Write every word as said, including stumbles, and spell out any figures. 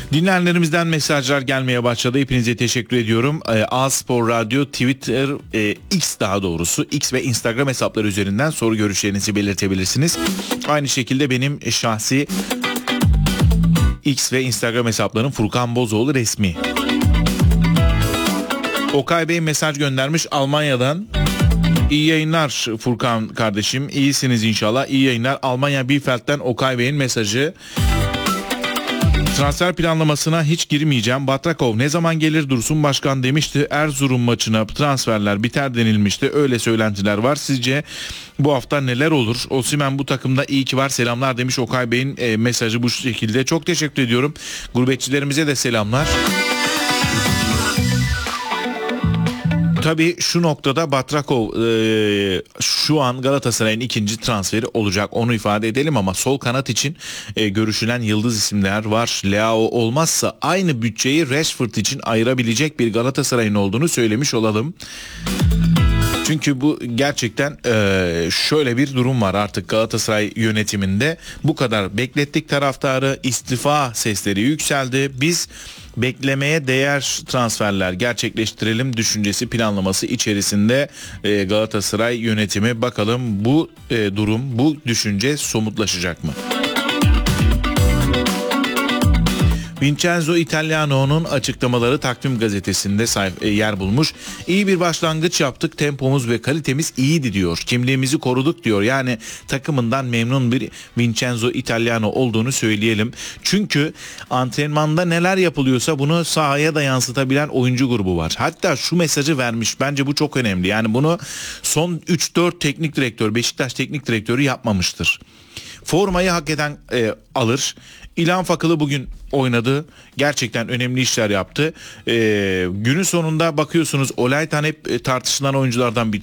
Dinleyenlerimizden mesajlar gelmeye başladı. Hepinize teşekkür ediyorum. E, A-Spor Radyo, Twitter, e, X daha doğrusu X ve Instagram hesapları üzerinden soru görüşlerinizi belirtebilirsiniz. Aynı şekilde benim şahsi X ve Instagram hesaplarım Furkan Bozoğlu resmi. Okay Bey mesaj göndermiş Almanya'dan. İyi yayınlar Furkan kardeşim. İyisiniz inşallah. İyi yayınlar. Almanya Bielefeld'den Okay Bey'in mesajı. Transfer planlamasına hiç girmeyeceğim. Batrakov ne zaman gelir Dursun Başkan demişti. Erzurum maçına transferler biter denilmişti. Öyle söylentiler var. Sizce bu hafta neler olur? Osimhen bu takımda iyi ki var. Selamlar demiş Okay Bey'in e, mesajı bu şekilde. Çok teşekkür ediyorum. Gurbetçilerimize de selamlar. Tabii şu noktada Batrakov e, şu an Galatasaray'ın ikinci transferi olacak, onu ifade edelim ama sol kanat için e, görüşülen yıldız isimler var. Leao olmazsa aynı bütçeyi Rashford için ayırabilecek bir Galatasaray'ın olduğunu söylemiş olalım. Çünkü bu gerçekten e, şöyle bir durum var artık Galatasaray yönetiminde. Bu kadar beklettik taraftarı, istifa sesleri yükseldi. Biz beklemeye değer transferler gerçekleştirelim düşüncesi planlaması içerisinde e, Galatasaray yönetimi. Bakalım bu e, durum, bu düşünce somutlaşacak mı? Vincenzo Italiano'nun açıklamaları Takvim Gazetesi'nde sayf- yer bulmuş. İyi bir başlangıç yaptık, tempomuz ve kalitemiz iyiydi diyor. Kimliğimizi koruduk diyor. Yani takımından memnun bir Vincenzo Italiano olduğunu söyleyelim. Çünkü antrenmanda neler yapılıyorsa bunu sahaya da yansıtabilen oyuncu grubu var. Hatta şu mesajı vermiş. Bence bu çok önemli. Yani bunu son üç dört teknik direktör, Beşiktaş teknik direktörü yapmamıştır. Formayı hak eden e, alır. İlhan Fakılı bugün oynadı. Gerçekten önemli işler yaptı. E, günün sonunda bakıyorsunuz Olaytan hep tartışılan oyunculardan bir